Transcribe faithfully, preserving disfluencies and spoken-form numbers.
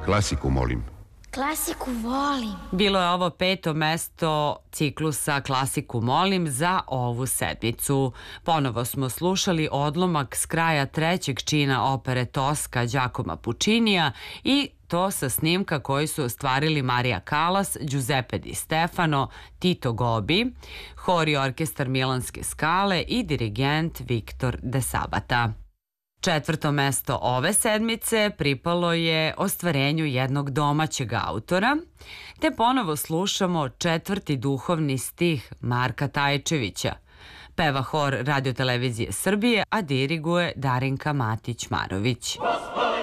Klasiku, molim. Klasiku volim. Bilo je ovo peto mesto ciklusa Klasiku molim za ovu sedmicu. Ponovo smo slušali odlomak s kraja trećeg čina opere Toska Giacoma Puccinija i to sa snimka koji su ostvarili Marija Callas, Giuseppe Di Stefano, Tito Gobbi, hor i orkestar Milanske Skale i dirigent Viktor De Sabata. Četvrto mesto ove sedmice pripalo je ostvarenju jednog domaćeg autora, te ponovo slušamo četvrti duhovni stih Marka Tajčevića. Peva hor Radio televizije Srbije, a diriguje Darinka Matić-Marović.